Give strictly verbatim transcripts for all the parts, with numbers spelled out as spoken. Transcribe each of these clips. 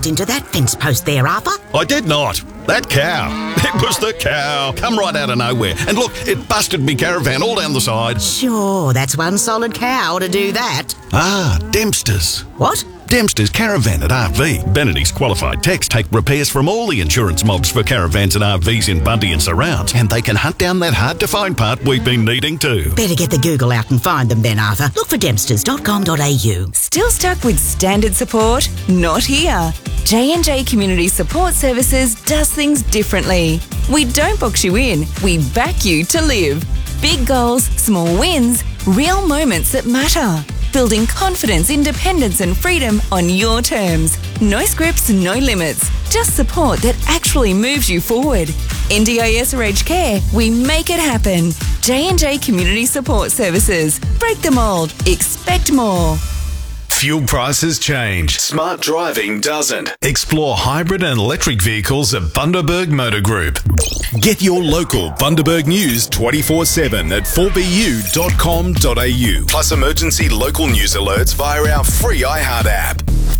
backed into that fence post there, Arthur? I did not. That cow. It was the cow. Come right out of nowhere. And look, it busted me caravan all down the side. Sure, that's one solid cow to do that. Ah, Dempster's. What? Dempster's Caravan at R V. Benedict's qualified techs take repairs from all the insurance mobs for caravans and R Vs in Bundy and surrounds, and they can hunt down that hard-to-find part we've been needing too. Better get the Google out and find them then, Arthur. Look for dempsters dot com dot a u. Still stuck with standard support? Not here. J and J Community Support Services does things differently. We don't box you in, we back you to live. Big goals, small wins, real moments that matter. Building confidence, independence and freedom on your terms. No scripts, no limits. Just support that actually moves you forward. N D I S or aged care, we make it happen. J and J Community Support Services. Break the mould. Expect more. Fuel prices change. Smart driving doesn't. Explore hybrid and electric vehicles at Bundaberg Motor Group. Get your local Bundaberg news twenty-four seven at four b u dot com dot a u. Plus emergency local news alerts via our free iHeart app.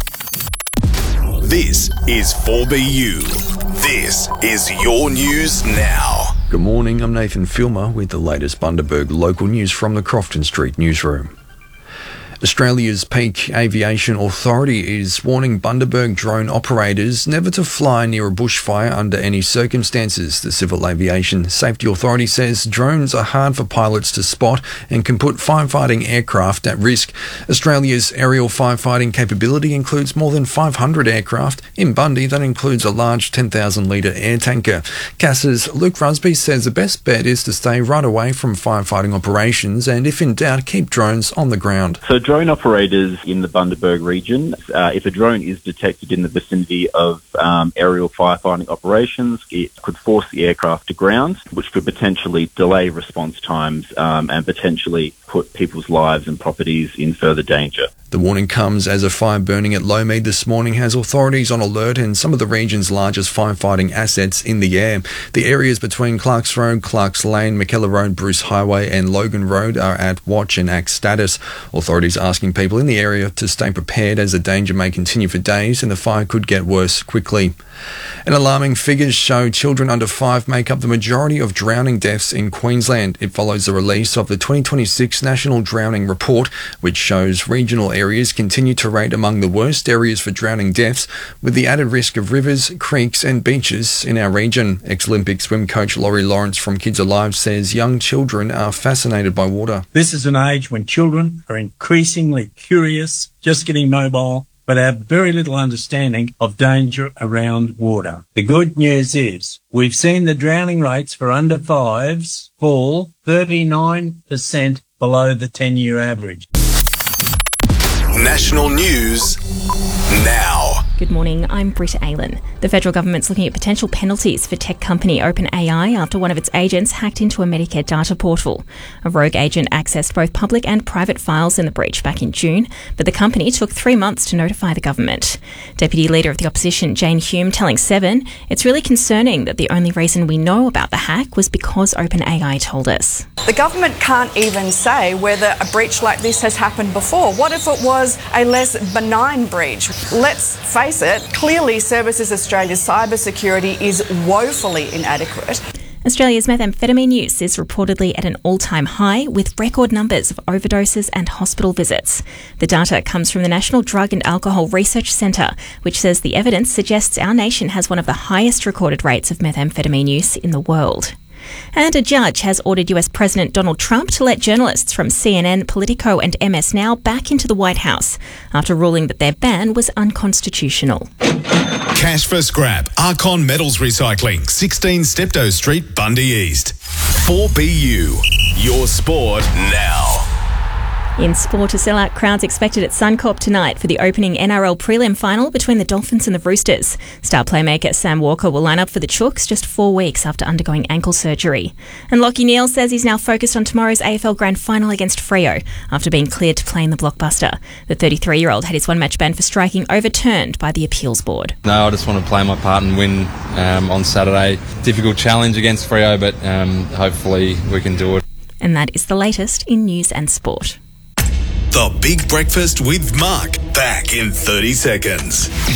This is four B U. This is your news now. Good morning, I'm Nathan Filmer with the latest Bundaberg local news from the Crofton Street newsroom. Australia's Peak Aviation Authority is warning Bundaberg drone operators never to fly near a bushfire under any circumstances. The Civil Aviation Safety Authority says drones are hard for pilots to spot and can put firefighting aircraft at risk. Australia's aerial firefighting capability includes more than five hundred aircraft. In Bundy, that includes a large ten thousand litre air tanker. CASA's Luke Rusby says the best bet is to stay right away from firefighting operations and, if in doubt, keep drones on the ground. So drone operators in the Bundaberg region, uh, if a drone is detected in the vicinity of um, aerial firefighting operations, it could force the aircraft to ground, which could potentially delay response times um, and potentially put people's lives and properties in further danger. The warning comes as a fire burning at Lowmead this morning has authorities on alert and some of the region's largest firefighting assets in the air. The areas between Clarks Road, Clarks Lane, McKellar Road, Bruce Highway and Logan Road are at watch and act status. Authorities are asking people in the area to stay prepared as the danger may continue for days and the fire could get worse quickly. And alarming figures show children under five make up the majority of drowning deaths in Queensland. It follows the release of the twenty twenty-six National Drowning Report, which shows regional areas continue to rate among the worst areas for drowning deaths, with the added risk of rivers, creeks and beaches in our region. Ex-Olympic swim coach Laurie Lawrence from Kids Alive says young children are fascinated by water. This is an age when children are increasingly curious, just getting mobile, but have very little understanding of danger around water. The good news is we've seen the drowning rates for under fives fall thirty-nine percent below the ten-year average. National news now. Good morning, I'm Britta Aylan. The federal government's looking at potential penalties for tech company OpenAI after one of its agents hacked into a Medicare data portal. A rogue agent accessed both public and private files in the breach back in June, but the company took three months to notify the government. Deputy Leader of the Opposition, Jane Hume, telling Seven, it's really concerning that the only reason we know about the hack was because OpenAI told us. The government can't even say whether a breach like this has happened before. What if it was a less benign breach? Let's face it, clearly Services Australia's cybersecurity is woefully inadequate. Australia's methamphetamine use is reportedly at an all-time high, with record numbers of overdoses and hospital visits. The data comes from the National Drug and Alcohol Research Centre, which says the evidence suggests our nation has one of the highest recorded rates of methamphetamine use in the world. And a judge has ordered U S President Donald Trump to let journalists from C N N, Politico and M S Now back into the White House after ruling that their ban was unconstitutional. Cash for scrap. Archon Metals Recycling, sixteen Steptoe Street, Bundy East. four B U. Your sport now. In sport, a sellout crowd's expected at Suncorp tonight for the opening N R L prelim final between the Dolphins and the Roosters. Star playmaker Sam Walker will line up for the Chooks just four weeks after undergoing ankle surgery. And Lachie Neale says he's now focused on tomorrow's A F L Grand Final against Freo after being cleared to play in the blockbuster. The thirty-three-year-old had his one-match ban for striking overturned by the appeals board. No, I just want to play my part and win um, on Saturday. Difficult challenge against Freo, but um, hopefully we can do it. And that is the latest in news and sport. The Big Breakfast with Mark, back in thirty seconds.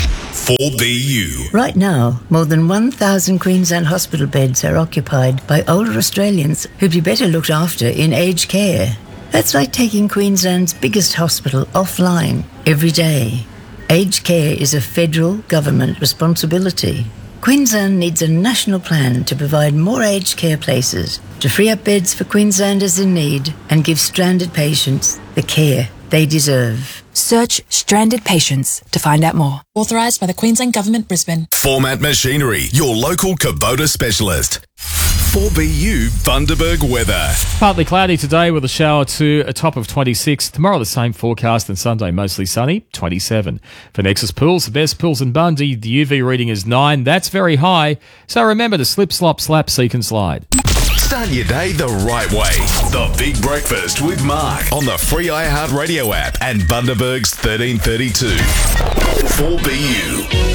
four B U. Right now, more than one thousand Queensland hospital beds are occupied by older Australians who'd be better looked after in aged care. That's like taking Queensland's biggest hospital offline every day. Aged care is a federal government responsibility. Queensland needs a national plan to provide more aged care places, to free up beds for Queenslanders in need and give stranded patients the care they deserve. Search Stranded Patients to find out more. Authorised by the Queensland Government, Brisbane. Format Machinery, your local Kubota specialist. four B U Bundaberg weather. Partly cloudy today with a shower to a top of twenty-six. Tomorrow the same forecast, and Sunday mostly sunny, twenty-seven. For Nexus Pools, the best pools in Bundy, the U V reading is nine. That's very high. So remember to slip, slop, slap, seek and slide. Start your day the right way. The Big Breakfast with Mark on the free iHeartRadio app and Bundaberg's thirteen thirty-two. four B U.